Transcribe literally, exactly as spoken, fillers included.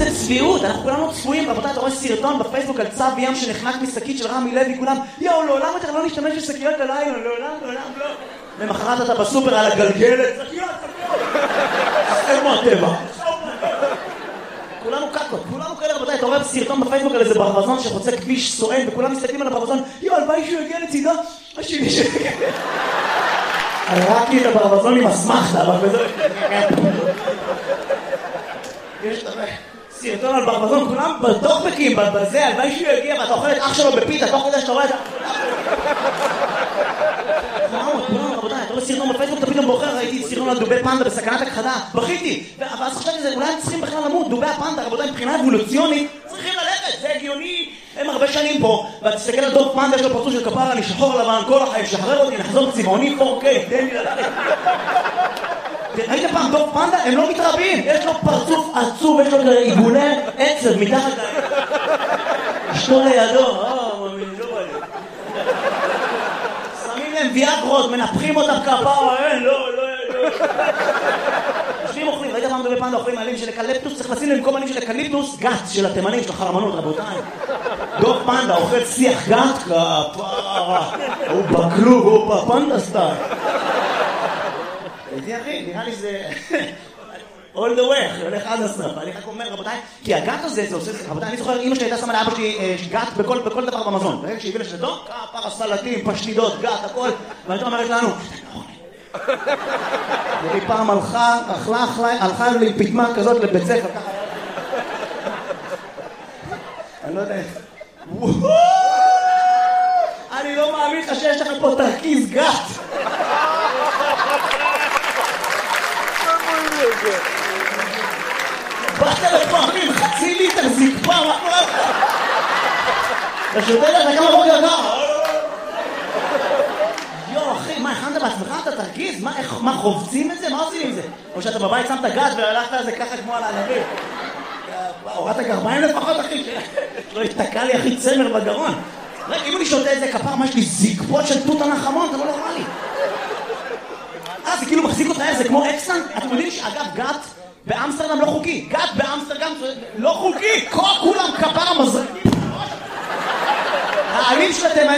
איזה צביעות, אנחנו כולנו צפויים, רבותיי, אתה רואה סרטון בפייסבוק על צב ים שנחנק משקית של רמי לוי, כולם, יאו, לעולם יותר לא נשתמש בשקיות הלילה, לעולם, לעולם, לא. למחרת אתה בסופר על הגלגלת, שקיות, שקיות. זה כמו הטבע. כולנו קקות, כולנו כאלה, רבותיי, אתה רואה סרטון בפייסבוק על איזה ברווזון שחוצה כביש סואן, וכולם מסתכלים על הברווזון, יאו, הלוואי שהוא יגיע לצידה, השני שיגיע. הראקי את הברווזון עם אסמכתה, אבל בזה... יש סרטון על ברווזון, כולם בטוקבקים, בזה, הלוואי שהוא יגיע, ואתה אוכל את אח שלו בפיתה, תוך כדי שאתה רואה את ה... כולנו, כולנו, רבותיי, אתה רואה סרטון בפייסבוק, אתה פתאום בוחר, ראיתי סרטון על דובי פנדה בסכנת הכחדה, בכיתי, ואז חשבתי שזה, אולי הם צריכים בכלל למות, דובי הפנדה, רבותיי, מבחינה אבולוציונית, צריכים ללכת, זה הגיוני, הם הרבה שנים פה, ואתה תסתכל על דוב פנדה, יש לו פרצוף של כפרה, אני שחור לבן, כל החיים, שחרר אותי, נחזור צבעוני פור קיי, תן לי ללכת. ראית פעם דוב פנדה? הם לא מתרבים, יש לו פרצוף עצוב, יש לו עיגולי עצב מתחת להם. אשתו לידו, אה, ממי, לא בא לי. שמים להם ויאגרות, מנפחים אותם כפרה, אין, לא, לא, לא. יושבים אוכלים, ראית פעם דובי פנדה אוכלים עלים של אקליפטוס, צריך לשים להם במקום עלים של אקליפטוס, גת של התימנים, של החרמנות, רבותיי. דוב פנדה אוכל שיח גת, כפרה, הוא בכלוב, הוא בפנדה סטייל. איתי אחי, נראה לי זה... all the way, הולך עד הסוף. אני רק אומר, רבותיי, כי הגת הזה, זה עושה... רבותיי, אני זוכר, אמא שלי הייתה שמה לאבא שלי גת בכל דבר במזון. ברגע שהביא לשזה טוב, כפרה, סלטים, פשטידות, גת, הכל. ואני אומרת לנו, והיא פעם הלכה, אכלה, אכלה, הלכה לי פתמה כזאת לבית ספר, ככה... אני לא יודע... אני לא מאמין לך שיש לך פה תרכיז גת. באת לפעמים, חצי ליטר זקפה, מה קורה לך? אתה שותה לך כמה בוקר ככה? יו, אחי, מה, הכנת בעצמך? אתה תרגיז? מה, חובצים את זה? מה עושים עם זה? או שאתה בבית שמת גת והלכת על זה ככה כמו על הענבים? הורדת גרביים לפחות, אחי? לא יתקע לי, אחי, צמר בגרון. רגע, אם אני שותה את זה כפר, מה יש לי זקפות של תות הנחמון? אתה לא נורמלי. אה, זה כאילו מחזיק אותה, זה כמו אקסטנט. אתם יודעים שאגב, גת באמסטרדם לא חוקי. גת באמסטרדם לא חוקי. כולם כפר המזרקים. העלים של התימנים